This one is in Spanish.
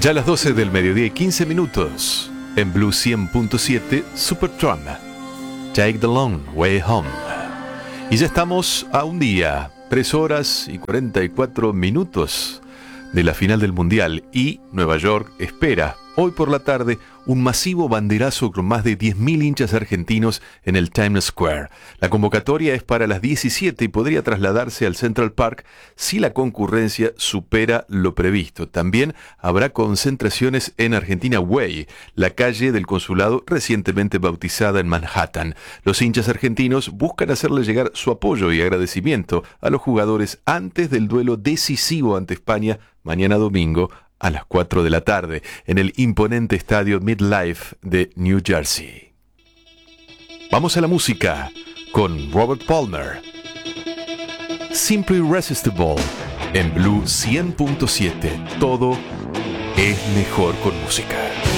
Ya a las 12 del mediodía y 15 minutos, en Blue 100.7, Supertramp, Take the Long Way Home. Y ya estamos a un día, 3 horas y 44 minutos de la final del Mundial, y Nueva York espera hoy por la tarde un masivo banderazo con más de 10.000 hinchas argentinos en el Times Square. La convocatoria es para las 17 y podría trasladarse al Central Park si la concurrencia supera lo previsto. También habrá concentraciones en Argentina Way, la calle del consulado recientemente bautizada en Manhattan. Los hinchas argentinos buscan hacerle llegar su apoyo y agradecimiento a los jugadores antes del duelo decisivo ante España mañana domingo a las 4 de la tarde, en el imponente estadio MetLife de New Jersey. Vamos a la música con Robert Palmer. Simply Irresistible en Blue 100.7. Todo es mejor con música.